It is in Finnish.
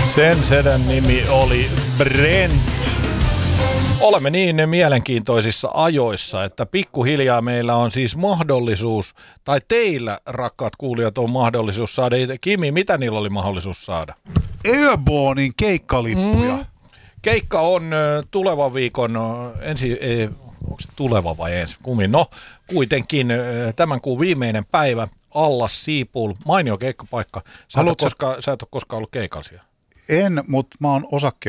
Sen sedän nimi oli Brent. Olemme niin mielenkiintoisissa ajoissa, että pikkuhiljaa meillä on siis mahdollisuus, tai teillä rakkaat kuulijat on mahdollisuus saada. Kimi, mitä niillä oli mahdollisuus saada? Airbornein keikkalippuja. Keikka on tulevan viikon onko se tuleva vai ensi? No kuitenkin tämän kuun viimeinen päivä, Allas Siipul, mainio keikkapaikka. Sä et ole koskaan ollut keikalla siellä. En, mutta mä oon